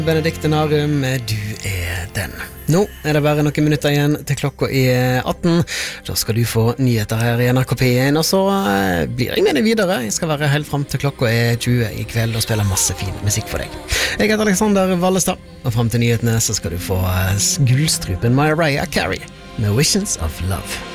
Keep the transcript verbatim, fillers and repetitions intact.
Benedikte Narum, du er den. Nå er det bare noen minutter igjen til klokka er atten. Da skal du få nyheter her i N R K P én, og så blir jeg med deg videre. Jeg skal være helt frem til klokka er tjue i kveld og spille masse fin musikk for deg. Jeg heter Alexander Vallestad, og frem til nyhetene så skal du få gullstrupen Mariah Carey med Visions of Love.